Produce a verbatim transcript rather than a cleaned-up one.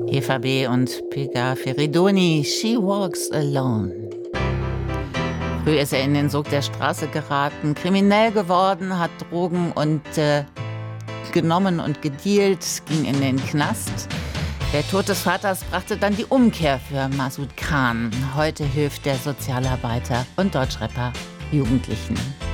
Eva B. und Pega Feridoni, She Walks Alone. Früh ist er in den Sog der Straße geraten, kriminell geworden, hat Drogen und äh, genommen und gedealt, ging in den Knast. Der Tod des Vaters brachte dann die Umkehr für Masud Khan. Heute hilft der Sozialarbeiter und Deutschrapper Jugendlichen.